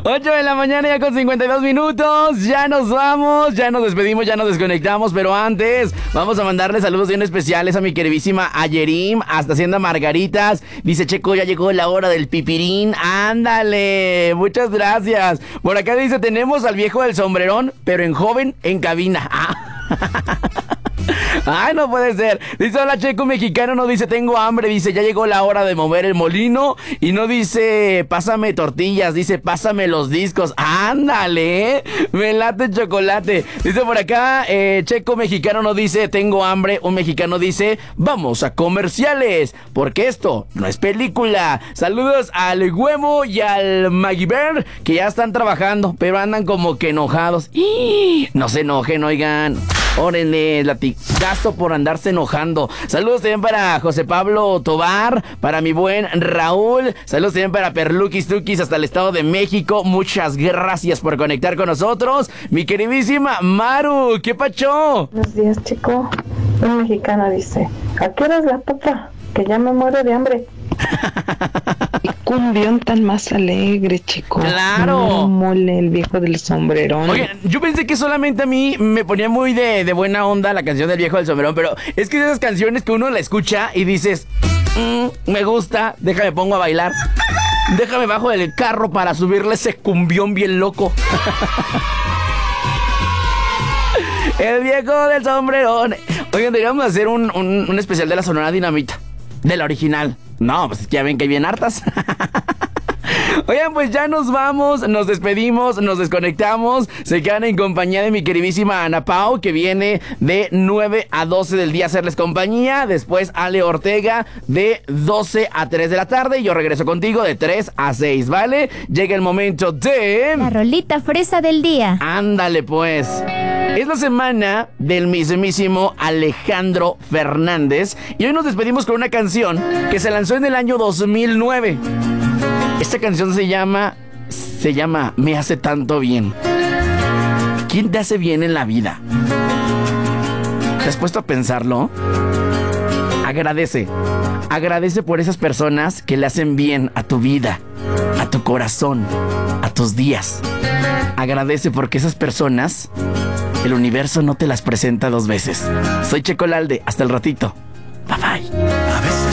8 de la mañana ya con 52 minutos. Ya nos vamos, ya nos despedimos, ya nos desconectamos. Pero antes, vamos a mandarle saludos bien especiales a mi queridísima Ayerim, hasta Hacienda Margaritas. Dice Checo, ya llegó la hora del pipirín. Ándale, muchas gracias. Por acá dice, tenemos al viejo del sombrerón, pero en joven, en cabina. Ay, no puede ser. Dice, hola Checo mexicano, no dice tengo hambre, dice ya llegó la hora de mover el molino. Y no dice pásame tortillas, dice pásame los discos. Ándale, me late el chocolate. Dice por acá, Checo mexicano no dice tengo hambre, un mexicano dice vamos a comerciales, porque esto no es película. Saludos al Huevo y al Magiber, que ya están trabajando, pero andan como que enojados. ¡Y! No se enojen, oigan. Órenle, latigazo por andarse enojando. Saludos también para José Pablo Tobar, para mi buen Raúl. Saludos también para Perluquis Tuquis hasta el Estado de México. Muchas gracias por conectar con nosotros. Mi queridísima Maru, ¿qué pacho? Buenos días, chico. Un mexicano dice, ¿a qué hora es la papa? Que ya me muero de hambre. Y cumbión tan más alegre, chico. ¡Claro! Mole, el viejo del sombrerón. Oye, yo pensé que solamente a mí me ponía muy de buena onda la canción del viejo del sombrerón, pero es que esas canciones que uno la escucha y dices, me gusta, déjame pongo a bailar. Déjame bajo del carro para subirle ese cumbión bien loco. El viejo del sombrerón. Oigan, deberíamos hacer un especial de la Sonora Dinamita. De la original. No, pues ya ven que hay bien hartas. Oigan, pues ya nos vamos, nos despedimos, nos desconectamos. Se quedan en compañía de mi queridísima Ana Pau, que viene de 9 a 12 del día a hacerles compañía. Después Ale Ortega de 12 a 3 de la tarde. Y yo regreso contigo de 3 a 6, ¿vale? Llega el momento de... La rolita fresa del día. Ándale, pues. Es la semana del mismísimo Alejandro Fernández. Y hoy nos despedimos con una canción que se lanzó en el año 2009. Esta canción se llama Me hace tanto bien. ¿Quién te hace bien en la vida? ¿Te has puesto a pensarlo? Agradece por esas personas que le hacen bien a tu vida, a tu corazón, a tus días. Agradece porque esas personas, el universo no te las presenta dos veces. Soy Checo Lalde, hasta el ratito. Bye bye.